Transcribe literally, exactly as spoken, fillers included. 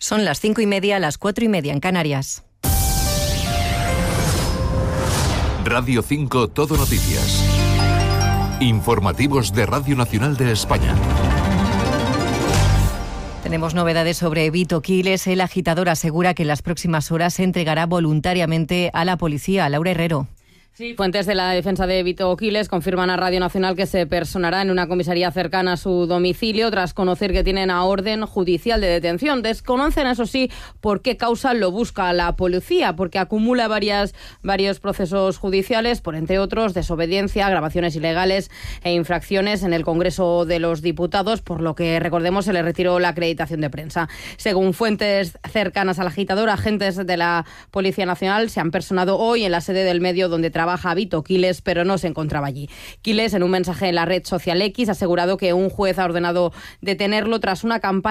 Son las cinco y media, las cuatro y media en Canarias. Radio cinco Todo Noticias. Informativos de Radio Nacional de España. Tenemos novedades sobre Vito Quiles. El agitador asegura que en las próximas horas se entregará voluntariamente a la policía. Laura Herrero. Sí, fuentes de la defensa de Vito Quiles confirman a Radio Nacional que se personará en una comisaría cercana a su domicilio tras conocer que tienen a orden judicial de detención. Desconocen, eso sí, por qué causa lo busca la policía, porque acumula varias, varios procesos judiciales por, entre otros, desobediencia, grabaciones ilegales e infracciones en el Congreso de los Diputados, por lo que, recordemos, se le retiró la acreditación de prensa. Según fuentes cercanas al agitador, agentes de la Policía Nacional se han personado hoy en la sede del medio donde trabaja Trabaja Vito Quiles, pero no se encontraba allí. Quiles, en un mensaje en la red social X, ha asegurado que un juez ha ordenado detenerlo tras una campaña